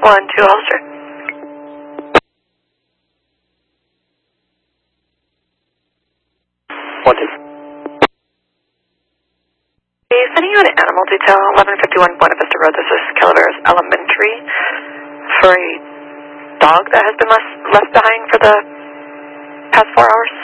1-2 Holster. Sending you an animal detail, 1151 Buena Vista Road. This is Calaveras Elementary for a dog that has been left behind for the past 4 hours.